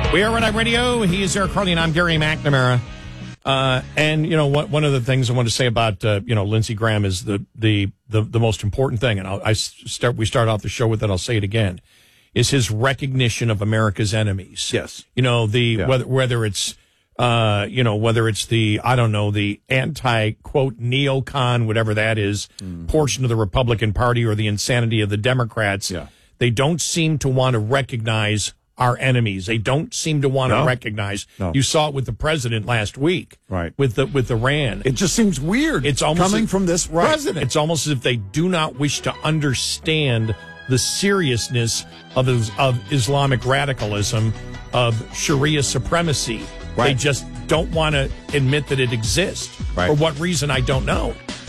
We are Red Eye Radio. He is Eric Carly, and I'm Gary McNamara. And you know what? One of the things I want to say about Lindsey Graham is the most important thing, and we start off the show with it. I'll say it again: is his recognition of America's enemies. Yes, whether it's the anti quote neocon, whatever that is, portion of the Republican Party, or the insanity of the Democrats. Yeah. They don't seem to want to recognize our enemies. They don't seem to want to recognize. No. You saw it with the president last week, right? With Iran. It just seems weird. It's almost coming from this president. It's almost as if they do not wish to understand the seriousness of Islamic radicalism, of Sharia supremacy. Right. They just don't want to admit that it exists. Right. For what reason, I don't know.